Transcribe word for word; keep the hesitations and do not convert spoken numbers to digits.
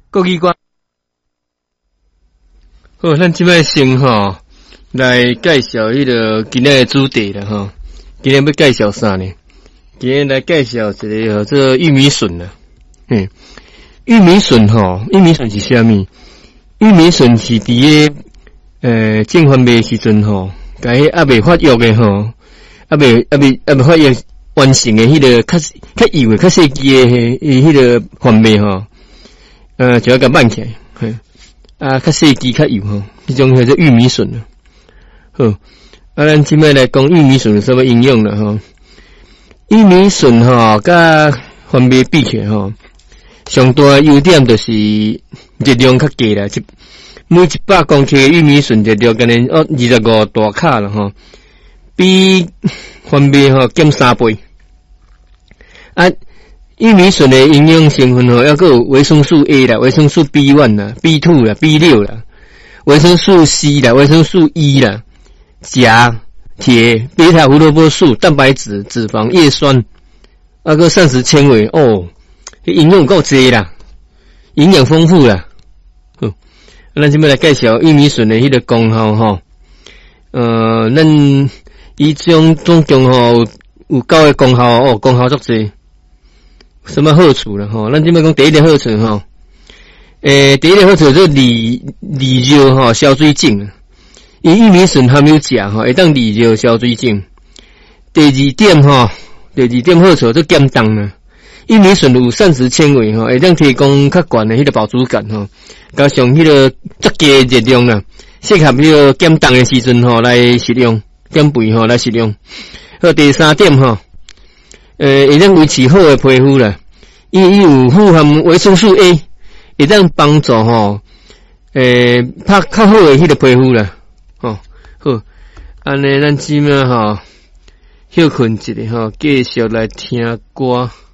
国语歌。好，咱即摆先吼来介绍迄个今日的主题啦吼。今日要介绍啥呢？今日来介绍一个吼，这个玉米笋啦。嗯，玉米笋吼，玉米笋是啥物？玉米笋是伫个呃正番麦时阵吼，甲迄还未发育的吼，还未还未还未发育完成的迄个较较幼的较细枝的迄个番麦吼，呃，就要甲挽起来，嘿，啊，较细枝较幼吼，迄种叫做玉米笋啦。好，啊，咱即摆来讲玉米笋有什么应用啦吼？玉米笋吼，甲番麦比起来吼，上大的优点就是热量较低啦，一每一百公克玉米笋热量可能哦二十五大卡啦吼，比番麦吼减三倍。啊，玉米笋的营养成分吼，还佫有维生素 A 啦、维生素 B 一 啦、B 二 啦、B 六 啦、维生素 C 啦、维生素 E 啦、钾、铁、贝塔胡萝卜素、蛋白质、脂肪、叶酸，啊个膳食纤维哦，营养够济啦，营养丰富啦。好，咱这边来介绍玉米笋的迄个功效吼。呃，咱伊种总共吼有九个功效哦，功效足济。什么好处啦吼？咱这边讲第一个好处吼，诶、欸，第一个好处就是利利尿吼，消水肿。因玉米笋含有钾吼，会当利尿消水肿。第二点吼，第二点好处就减重啦。玉米笋有膳食纤维吼，会当提供较悬的迄个饱足感吼，加上迄个足低的热量啦，适合迄个减重的时阵吼来食用，减肥吼来食用。好，第三点吼，呃，会当维持好的皮肤啦，因伊有富含维生素 A， 会当帮助吼，诶、呃，拍较好的迄个皮肤啦。哦，好，安尼咱即摆吼休困一下吼，继续来听歌。